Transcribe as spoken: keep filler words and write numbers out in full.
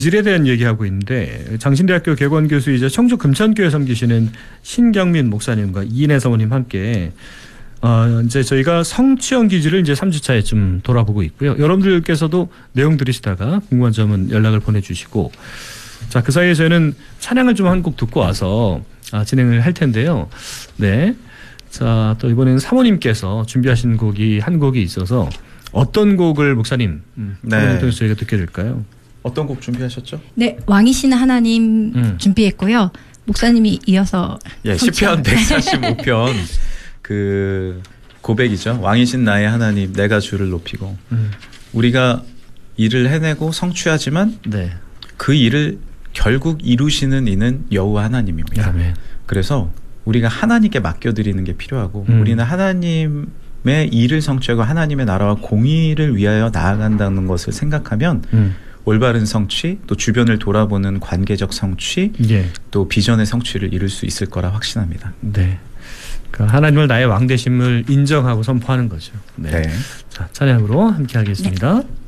질에 대한 얘기하고 있는데 장신대학교 개관교수이자 청주 금천교회 섬기시는 신경민 목사님과 이인혜 사모님 함께 어 이제 저희가 성취형 기질을 이제 삼 주차에 좀 돌아보고 있고요. 여러분들께서도 내용 들으시다가 궁금한 점은 연락을 보내주시고 자, 그 사이에 저희는 찬양을 좀 한 곡 듣고 와서 아, 진행을 할 텐데요. 네, 자, 또 이번에는 사모님께서 준비하신 곡이 한 곡이 있어서 어떤 곡을 목사님 음, 네. 통해서 저희가 듣게 될까요? 어떤 곡 준비하셨죠? 네, 왕이신 하나님 음. 준비했고요. 목사님이 이어서 예, 시편 백사십오 편 그 고백이죠. 왕이신 나의 하나님, 내가 주를 높이고 음. 우리가 일을 해내고 성취하지만 네. 그 일을 결국 이루시는 이는 여호와 하나님입니다. 아멘. 그래서 우리가 하나님께 맡겨드리는 게 필요하고 음. 우리는 하나님의 일을 성취하고 하나님의 나라와 공의를 위하여 나아간다는 것을 생각하면 음. 올바른 성취, 또 주변을 돌아보는 관계적 성취, 예. 또 비전의 성취를 이룰 수 있을 거라 확신합니다. 네, 그 하나님을 나의 왕 되심을 인정하고 선포하는 거죠. 네, 네. 자, 찬양으로 함께 하겠습니다. 네.